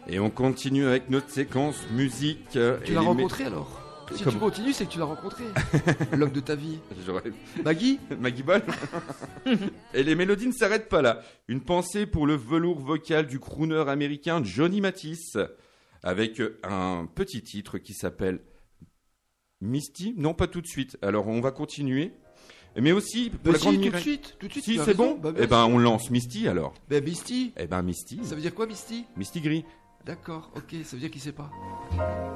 Et on continue avec notre séquence musique. Tu l'as rencontré alors? Si tu continues, c'est que tu l'as rencontré. L'homme de ta vie. Maggie Ball. Et les mélodies ne s'arrêtent pas là. Une pensée pour le velours vocal du crooner américain Johnny Mathis, avec un petit titre qui s'appelle Misty. Non, pas tout de suite. Alors on va continuer. Mais aussi pour la grande Mireille. Tout de suite. Si c'est bon. Eh ben on lance Misty alors. Misty. Eh ben Misty. Ça veut dire quoi Misty? Misty Gris. D'accord, ok, ça veut dire qu'il sait pas.